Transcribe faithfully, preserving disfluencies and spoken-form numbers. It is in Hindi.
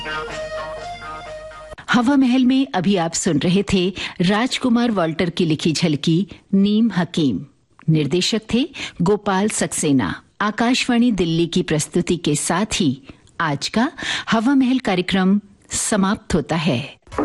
हवा महल में अभी आप सुन रहे थे राजकुमार वाल्टर की लिखी झलकी नीम हकीम। निर्देशक थे गोपाल सक्सेना। आकाशवाणी दिल्ली की प्रस्तुति के साथ ही आज का हवा महल कार्यक्रम समाप्त होता है।